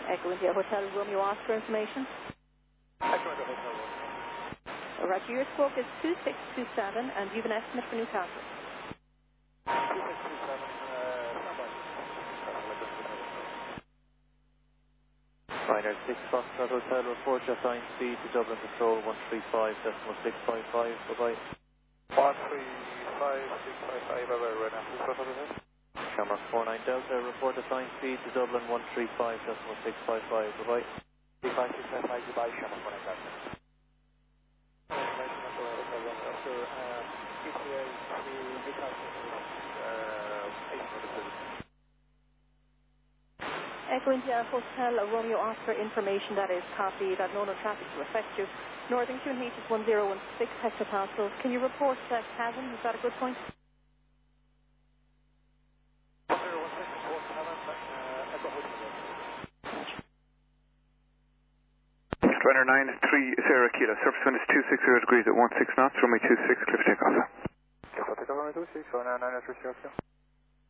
Echo India Hotel Romeo Oscar information. Echo India Hotel Romeo. Roger, your squawk is 2627 and you have an estimate for Newcastle. 2627, standby. Ryanair 6 Foxtrot Hotel, report your assigned speed to Dublin Control 135.655, bye-bye. 135.655, bye-bye, Ryanair 6 Foxtrot Hotel. Camera 49 Delta, report assigned speed to Dublin 135.655, bye-bye. 35.655, goodbye, Camera 49 Delta. Information after Hotel Romeo Oscar, ETA to Newcastle, 800. Echo India Hotel Romeo Oscar information, that is copy, that no traffic to affect you. Northern QNH is 1016 hectopascals. Can you report that cabin? Is that a good point? 1016, report cabin, Echo Hotel. Ryanair 93 Sierra Kilo, surface wind is 260 degrees at 16 knots, runway 26, clear for takeoff. Clear for takeoff, runway 26, Ryanair 93 Sierra Kilo.